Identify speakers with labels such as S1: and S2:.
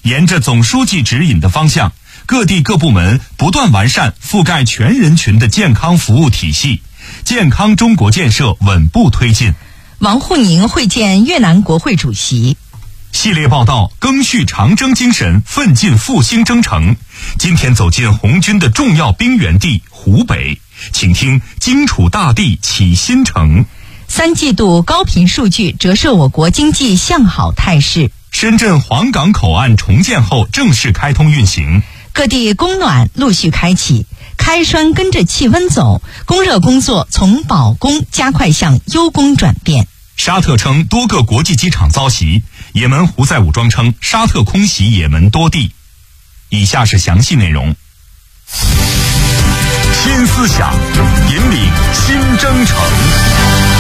S1: 沿着总书记指引的方向，各地各部门不断完善覆盖全人群的健康服务体系，健康中国建设稳步推进。
S2: 王沪宁会见越南国会主席。
S1: 系列报道赓续长征精神，奋进复兴征程。今天走进红军的重要兵源地湖北，请听荆楚大地启新城。
S2: 3季度高频数据折射我国经济向好态势。
S1: 深圳黄港口岸重建后正式开通运行。
S2: 各地供暖陆续开启，开栓跟着气温走，供热工作从保供加快向优供转变。
S1: 沙特称多个国际机场遭袭，也门胡塞武装称沙特空袭也门多地。以下是详细内容。新思想引领新征程。